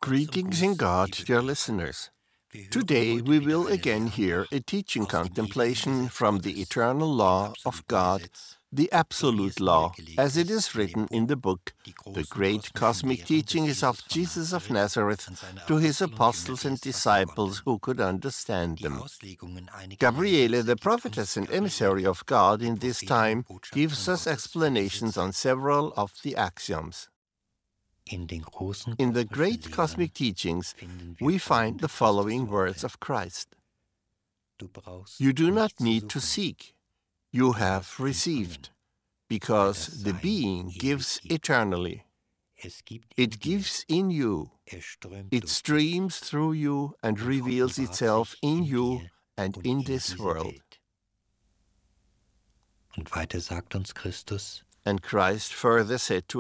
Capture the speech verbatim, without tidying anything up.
Greetings in God, dear listeners. Today we will again hear a teaching contemplation from the eternal law of God, the absolute law, as it is written in the book, The Great Cosmic Teachings of Jesus of Nazareth, to his apostles and disciples who could understand them. Gabriele, the prophetess and emissary of God in this time, gives us explanations on several of the axioms. In the Great Cosmic Teachings, we find the following words of Christ. You do not need to seek, you have received, because the being gives eternally. It gives in you, it streams through you and reveals itself in you and in this world. And Christ further said to